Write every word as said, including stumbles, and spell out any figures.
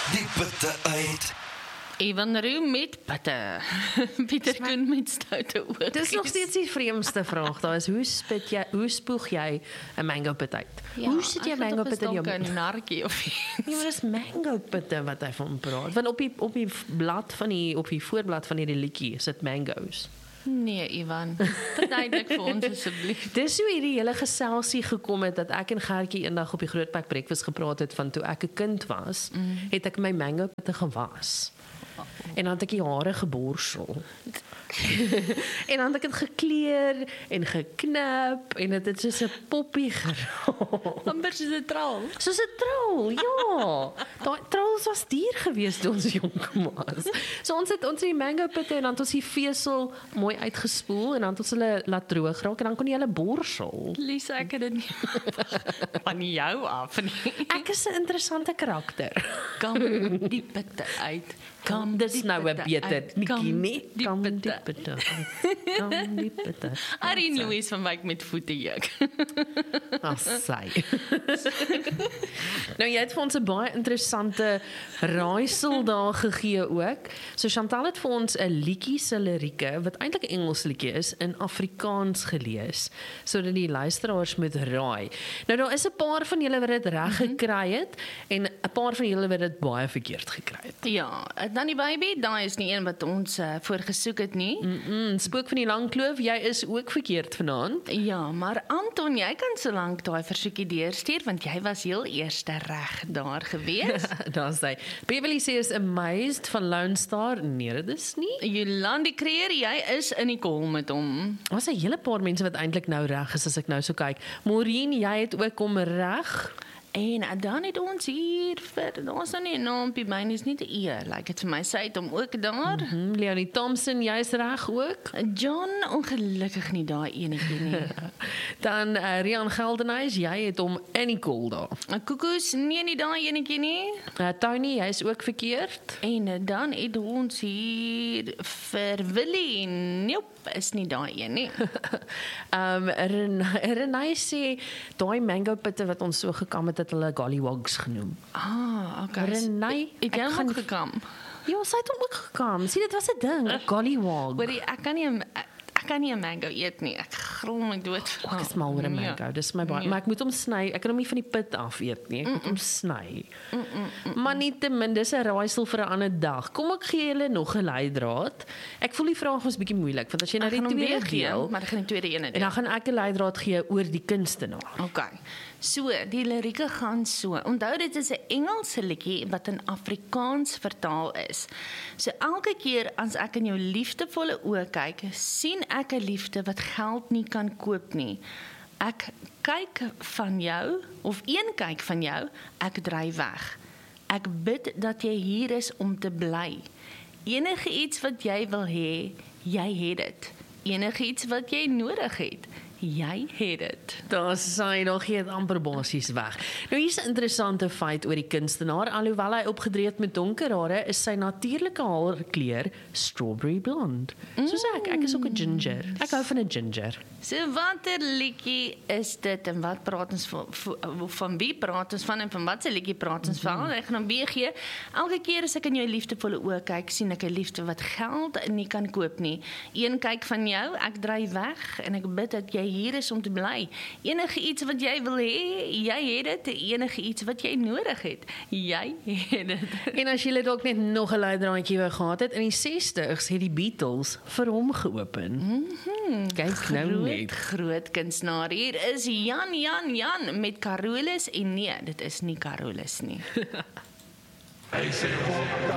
die putte uit. Evan Roo met pitte. Pieter Koen met stoute oortjies. Dis nog steeds die vreemdste vraag. Daar is hoe spit jy, hoe spoeg jy 'n mango pit uit? Ja, hoe sit jy mango pit in jou mond? 'n narkie of iets. Ja, maar dis mango pitte wat hy van praat. Want op die op die blad van die op die voorblad van hierdie liedjie is dit mangoes. Nee, Ivan. Verduidelik vir ons asseblief. Dis hoe hierdie hele geselsie gekom het dat ek en Gertjie eendag op die Grootpak breakfast gepraat het van toe ek 'n kind was, mm. het ek my mango pitte gewas. En dan het ek die hare geborsel. En dan het ek dit gekleer en geknip en dit het soos 'n poppie geraak. Amper soos 'n trol. Soos 'n trol, ja. Daai trolls was duur geweest toe ons jonk was. So ons het ons die mango pitte en dan het ons die vesel mooi uitgespoel en dan het ons hulle laat droog raak en dan kon jy hulle borsel. Lisa, ek het dit nie van jou af nie. Ek is 'n interessante karakter. Kom die pitte uit. Kom Dis nou 'n beter liedjie, nie? Kom die pitte. Pitte. Kom die pitte. Arien Louise van Wyk met voete juk. Ag, sy. Nou jy het vir ons 'n baie interessante raaisel daar gegee ook. So Chantal het vir ons 'n liedjie se lirieke wat eintlik 'n Engels liedjie is in Afrikaans gelees sodat die luisteraars moet raai. Nou daar is 'n paar van julle wat dit reg gekry het en 'n paar van julle wat dit baie verkeerd gekry het. Ja, dan die baby, daai is nie een wat ons uh, voorgesoek het nie. Mm -mm, Spook van die lang kloof, jy is ook verkeerd vanaand. Ja, maar Anton, jy kan so lank daai versoekie deurstuur want jy was heel eerste reg daar gewees. Daar sê Beverly sê is amazed van Lone Star. Nee, dit is nie. Jolandi Creer, jy is in die kol met hom. Daar's 'n hele paar mense wat eintlik nou reg is as ek nou so kyk. Maureen, jy het ook kom reg. En dan het ons hier vir, daar's nou nie 'n naampie by nie, is nie te eer, like dit vir my, sy het hom ook daar. Mm -hmm. Leonie Thompson, jy's reg ook. John, ongelukkig nie daai enetjie nie. Dan uh, Rian Geldenhuys, jy het hom in die kol daar. Koekoes, nee nie daai enetjie nie. Uh, Tony, jy's ook verkeerd. En dan het ons hier vir Willie, nope, is nie daai een nie. um, Renai sê, daai mango pitte wat ons so gekam het, het hulle gollywogs genoem. Ah, okay. Renai, ek het hom gekam. Ja, sy het hom ook gekam. Sien, dit was 'n ding, 'n gollywog. Hoorie, ek kan nie 'n ek kan nie 'n mango eet nie. Ek grol my dood. Oh, ek is mal oor 'n mango. Ja. Dis my baie, ja. Maar ek moet hom sny. Ek kan hom nie van die pit af eet nie. Ek moet mm -mm. hom sny. Mm -mm, mm -mm. Maar nietemin, dis 'n raaisel vir 'n ander dag. Kom ek gee julle nog 'n leidraad. Ek voel die vraag was bietjie moeilik want as jy nou die tweede deel, maar ek gaan die tweede een doen. En dan gaan ek 'n leidraad gee oor die kunstenaar. Okay. So, die lirieke gaan so. Onthou dit is 'n Engelse liedjie wat in Afrikaans vertaal is. So elke keer as ek in jou liefdevolle oë kyk, sien ek 'n liefde wat geld nie kan koop nie. Ek kyk van jou of een kyk van jou, ek dryf weg. Ek bid dat jy hier is om te bly. Enige iets wat jy wil hê, jy het dit. Enige iets wat jy nodig het, jy het dit. Daar sê nog gee dit amper basies weg. Nou hier's 'n interessante feit oor die kunstenaar. Alhoewel hy opgedree het met donker hare, is sy natuurlike haarkleur strawberry blond. Mm. Soos ek, ek is ook 'n ginger. Ek hou van 'n ginger. So watter liedjie is dit en wat praat ons van, van wie praat ons van en van wat se liedjie praat ons van? Mm-hmm. Ek gaan hom weer gee. Elke keer as ek in jou liefdevolle oë kyk, sien ek 'n liefde wat geld nie kan koop nie. Een kyk van jou, ek dryf weg en ek bid dat jy hier is om te bly. Enige iets wat jy wil hê, jy het dit. Enige iets wat jy nodig het, jy het dit. En as jy dalk net nog 'n leidraadjie wou gehad het, in die sestig's het die Beatles vir hom geopen. Mm-hmm. Kyk nou groot, net. Groot kunstenaar. Hier is Jan Jan Jan met Carolus en nee, dit is nie Carolus nie. Hy sê